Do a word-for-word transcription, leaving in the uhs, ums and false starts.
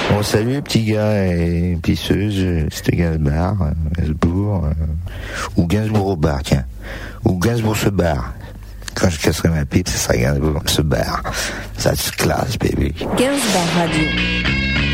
Bon, salut les petits gars et pisseuses, c'était Gainsbourg, Gainsbourg, euh, ou Gainsbourg au bar, tiens, ou Gainsbourg se barre. Quand je casserai ma pipe, ça sera Gainsbourg se barre. Ça se classe, baby. Gainsbourg Radio.